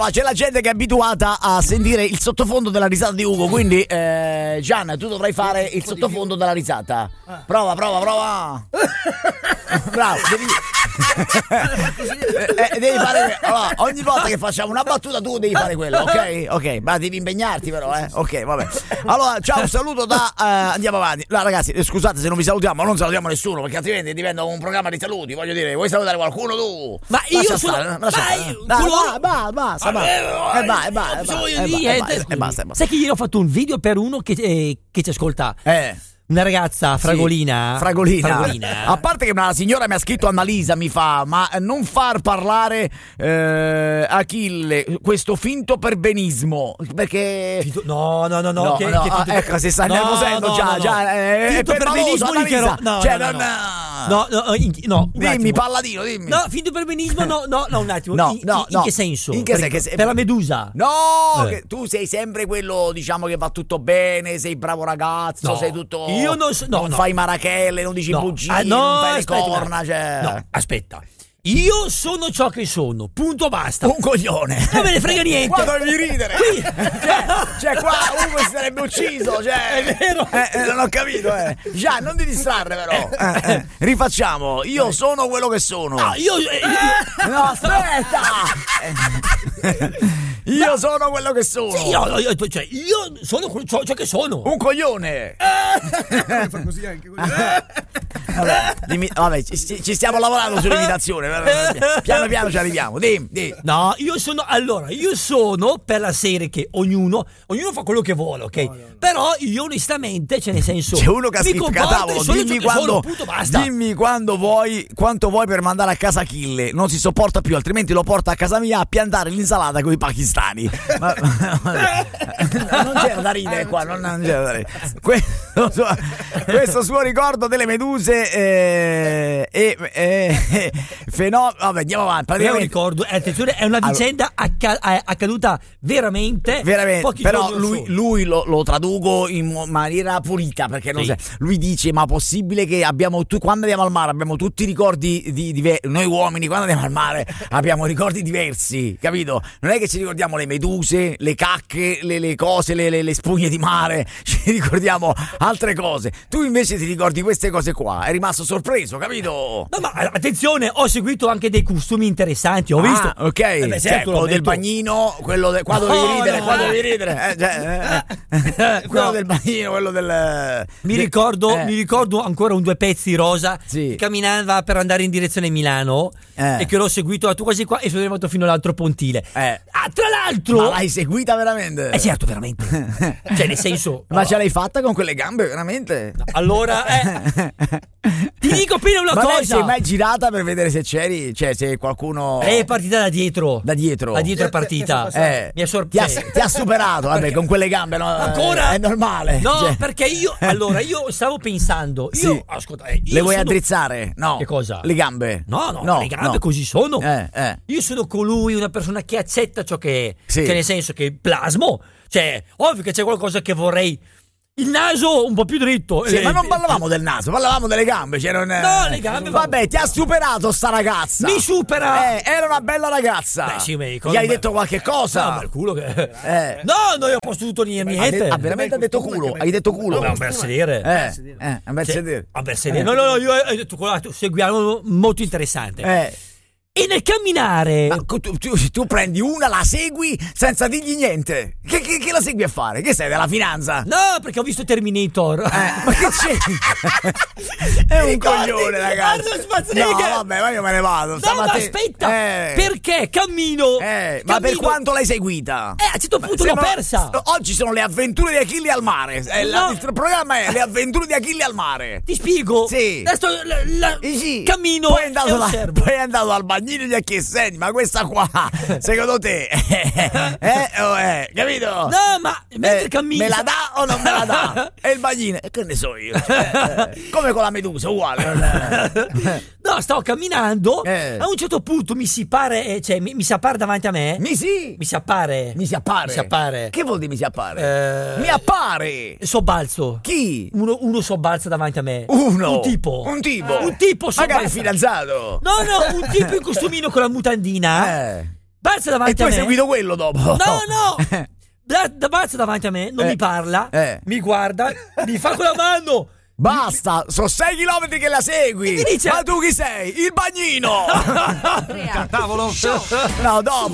C'è la gente che è abituata a sentire il sottofondo della risata di Ugo, quindi Gian, tu dovrai fare il sottofondo della risata. Prova. Bravo, devi fare allora, ogni volta che facciamo una battuta tu devi fare quello, ok? Ma devi impegnarti però, ok, vabbè. Allora, ciao, un saluto da andiamo avanti. No, ragazzi, scusate se non vi salutiamo, non salutiamo nessuno, perché altrimenti diventa un programma di saluti, voglio dire, vuoi salutare qualcuno tu? Ma io sono basta. Sai che ieri ho fatto un video per uno che ci ascolta. Una ragazza fragolina. A parte che una signora mi ha scritto, Annalisa mi fa, ma non far parlare Achille, questo finto perbenismo, perché no, ecco, si sta nervosendo già finto perbenismo no, dimmi palladino, dimmi. No, finto perbenismo no, un attimo. In che senso? Per la Medusa. Che tu sei sempre quello, diciamo, che va tutto bene, sei bravo ragazzo, sei tutto. Io non fai marachelle, non dici bugie, non fai le corna, No, aspetta. Io sono ciò che sono, punto basta. Un coglione. Non me ne frega niente. Qua dovevi ridere. Cioè qua uno si sarebbe ucciso, È vero. Non ho capito, Già, non ti distrarre però. Rifacciamo. Io sono quello che sono. No, No, aspetta. Io sono quello che sono. Sì, io sono ciò che sono. Un coglione. Fa così anche Vabbè, ci stiamo lavorando sull'imitazione. Piano ci arriviamo. Dimmi. No, io sono per la serie che ognuno fa quello che vuole, ok? No. Però io onestamente, cioè nel senso, c'è uno che ha scritto catavolo, dimmi quando vuoi, quanto vuoi per mandare a casa Achille. Non si sopporta più, altrimenti lo porta a casa mia a piantare l'insalata con i pakistani. Non c'era da ridere qua, non c'era da ridere. Questo suo ricordo delle meduse vabbè, andiamo avanti. Io ricordo, attenzione, è una vicenda accaduta veramente. Però lui lo traduco in maniera pulita, perché non lui dice: ma possibile che quando andiamo al mare abbiamo tutti i ricordi di noi uomini, quando andiamo al mare abbiamo ricordi diversi, capito? Non è che ci ricordiamo le meduse, le cacche, le cose, le spugne di mare, ci ricordiamo altre cose. Tu invece ti ricordi queste cose qua, è rimasto sorpreso, capito? No, ma attenzione, ho seguito anche dei costumi interessanti, ho visto. Ok, certo, quello del bagnino, quello qua dovevi ridere, quello del bagnino, quello del mi ricordo ancora un due pezzi rosa che camminava per andare in direzione Milano e che l'ho seguito quasi qua e sono arrivato fino all'altro pontile. Tra l'altro, ma l'hai seguita veramente? Certo, veramente. Cioè, nel senso, ma ce l'hai fatta con quelle gambe veramente? No, allora ti dico appena una cosa. Ma lei si è mai girata per vedere se c'eri? Cioè, se qualcuno. Lei è partita da dietro. Da dietro è partita. Mi ha ti ha superato, vabbè, con quelle gambe, no? Ancora? È normale. No, perché io stavo pensando. Ascolta, le vuoi addrizzare? No. Che cosa? Le gambe? No, le gambe così sono. Io sono colui, una persona che accetta ciò che è. Cioè, nel senso che plasmo. Cioè, ovvio che c'è qualcosa che vorrei. Il naso un po' più dritto. Ma non parlavamo del naso, parlavamo delle gambe. No, le gambe. Vabbè, ti ha superato sta ragazza. Mi supera. Era una bella ragazza. Beh, sì, gli hai detto qualche cosa? No, ma il culo che. No, io ho potuto niente. Veramente ha detto culo. Hai detto culo. No, un bel sedere. Un bel sedere. Un bel sedere. No, io ho detto seguiamo molto interessante. E nel camminare. Ma tu prendi una, la segui senza dirgli niente. Che la segui a fare? Che sei della finanza? No, perché ho visto Terminator. Ma che c'è? È un coglione, ragazzi. No, vabbè, ma io me ne vado. No, ma aspetta. Perché cammino. Ma per quanto l'hai seguita? A un certo punto l'ho persa. Oggi sono le avventure di Achille al mare. Il programma è le avventure di Achille al mare. Ti spiego. Sì. Adesso cammino. Poi è andato al bagnino di Achille. Senti, ma questa qua, secondo te, capito? No, ma mentre cammino. Me la dà o non me la dà? E il bagnino, che ne so io? Come con la medusa, uguale. No, stavo camminando. A un certo punto mi si appare davanti a me. Mi si appare. Che vuol dire mi si appare? Mi appare. Sobbalzo. Chi? Uno sobbalza davanti a me. Un tipo sobbalza. Magari fidanzato. No, un tipo in costumino con la mutandina. balza davanti a me. E tu hai seguito quello dopo? No! Balza davanti a me, non mi parla, mi guarda, mi fa con la mano. Basta, sono 6 chilometri che la segui. E mi dice, ma tu chi sei? Il bagnino. Tavolo. No, dopo.